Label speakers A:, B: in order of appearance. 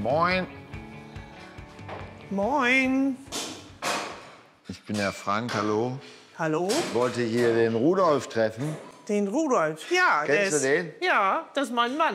A: Moin.
B: Moin.
A: Ich bin der Frank, hallo.
B: Hallo?
A: Ich wollte hier den Rudolf treffen.
B: Den Rudolf. Ja,
A: Kennst du den?
B: Ja, das ist mein Mann.